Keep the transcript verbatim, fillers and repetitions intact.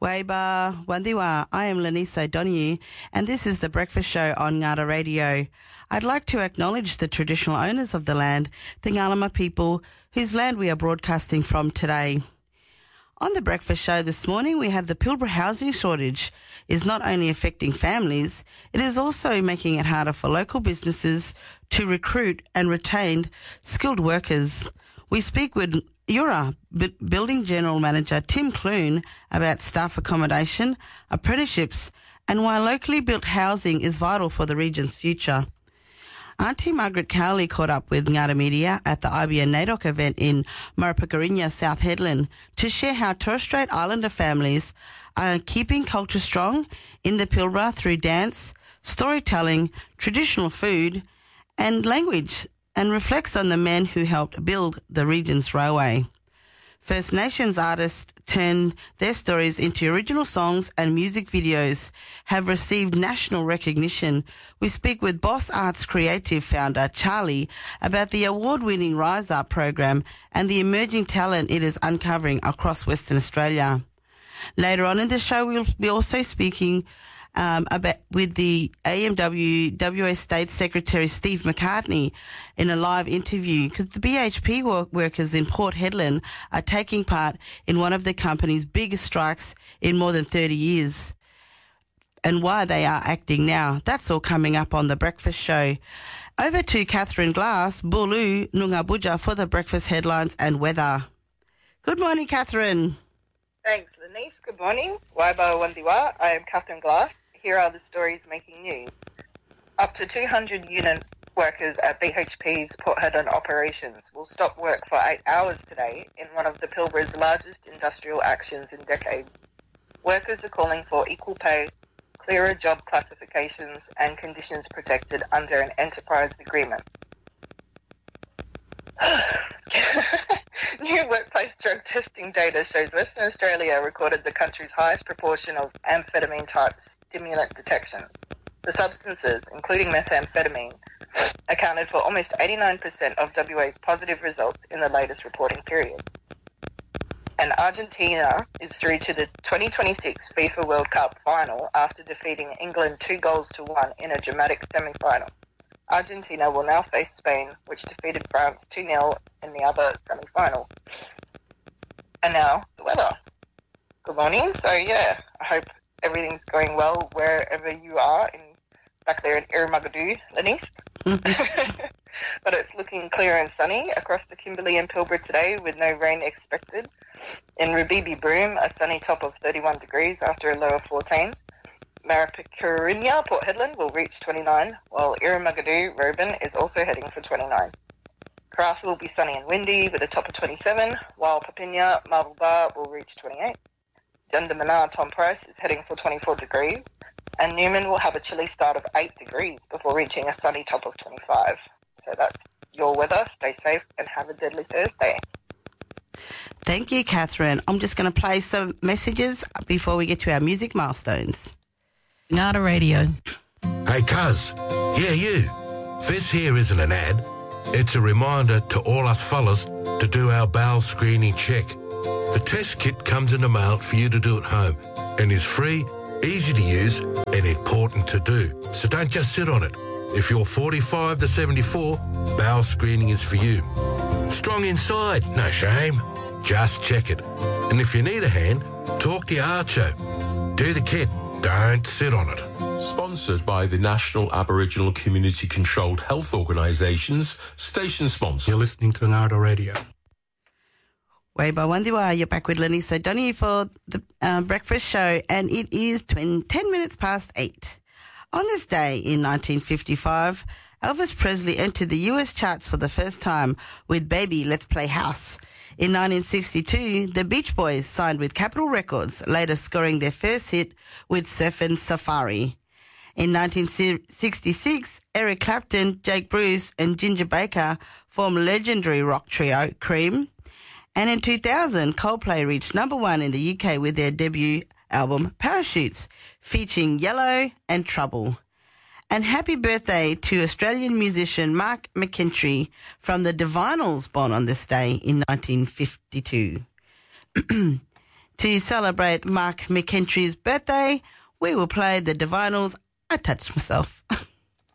Weba Wandiwa, I am Lenise O'Donoghue, and this is The Breakfast Show on Ngada Radio. I'd like to acknowledge the traditional owners of the land, the Ngarluma people, whose land we are broadcasting from today. On The Breakfast Show this morning, we have the Pilbara housing shortage is not only affecting families, it is also making it harder for local businesses to recruit and retain skilled workers. We speak with Eura B- Building General Manager Tim Clune about staff accommodation, apprenticeships, and why locally built housing is vital for the region's future. Auntie Margaret Cowley caught up with Ngada Media at the I B N NAIDOC event in Murrupakarinya, South Headland, to share how Torres Strait Islander families are keeping culture strong in the Pilbara through dance, storytelling, traditional food and language, and reflects on the men who helped build the region's railway. First Nations artists turned their stories into original songs, and music videos have received national recognition. We speak with Boss Arts Creative founder Charlie about the award-winning Rise Up program and the emerging talent it is uncovering across Western Australia. Later on in the show, we'll be also speaking Um, about with the A M W W A State Secretary Steve McCartney in a live interview, because the B H P work- workers in Port Hedland are taking part in one of the company's biggest strikes in more than thirty years, and why they are acting now. That's all coming up on The Breakfast Show. Over to Catherine Glass, Bulu Nungabuja, for the breakfast headlines and weather. Good morning, Catherine. Thanks, Lenise. Good morning. Waiba Wandiwa. I am Catherine Glass. Here are the stories making news. Up to two hundred unit workers at B H P's Port Hedland operations will stop work for eight hours today in one of the Pilbara's largest industrial actions in decades. Workers are calling for equal pay, clearer job classifications and conditions protected under an enterprise agreement. New workplace drug testing data shows Western Australia recorded the country's highest proportion of amphetamine-type stimulant detection. The substances, including methamphetamine, accounted for almost eighty-nine percent of W A's positive results in the latest reporting period. And Argentina is through to the twenty twenty-six FIFA World Cup final after defeating England two goals to one in a dramatic semi-final. Argentina will now face Spain, which defeated France two nil in the other semi-final. And now, the weather. Good morning. So, yeah, I hope everything's going well wherever you are, in back there in Irumagadu, Lenise. But it's looking clear and sunny across the Kimberley and Pilbara today, with no rain expected. In Rubibi Broome, a sunny top of thirty-one degrees after a low of fourteen. Murrupakarinya, Port Hedland, will reach twenty-nine, while Irumagadu, Roban, is also heading for twenty-nine. Karratha will be sunny and windy with a top of twenty-seven, while Papinya, Marble Bar will reach twenty-eight. Jundamana, Tom Price, is heading for twenty-four degrees, and Newman will have a chilly start of eight degrees before reaching a sunny top of twenty-five. So that's your weather. Stay safe and have a deadly Thursday. Thank you, Catherine. I'm just going to play some messages before we get to our music milestones. Ngada Radio. Hey, cuz. Yeah, you. This here isn't an ad. It's a reminder to all us fellas to do our bowel screening check. The test kit comes in the mail for you to do at home and is free, easy to use and important to do. So don't just sit on it. If you're forty-five to seventy-four, bowel screening is for you. Strong inside, no shame. Just check it. And if you need a hand, talk to your Archo. Do the kit. Don't sit on it. Sponsored by the National Aboriginal Community Controlled Health Organisation's station sponsor. You're listening to Ngada Radio. Weba Wandiwa, you're back with Lenise O'Donoghue for the uh, breakfast show, and it is ten minutes past eight. On this day in nineteen fifty-five, Elvis Presley entered the U S charts for the first time with Baby, Let's Play House. In nineteen sixty-two, the Beach Boys signed with Capitol Records, later scoring their first hit with Surfin' Safari. In nineteen sixty-six, Eric Clapton, Jake Bruce and Ginger Baker formed legendary rock trio Cream. And in two thousand, Coldplay reached number one in the U K with their debut album Parachutes, featuring Yellow and Trouble. And happy birthday to Australian musician Mark McKentry from the Divinals, born on this day in nineteen fifty-two. To celebrate Mark McKentry's birthday, we will play the Divinals. I touched myself.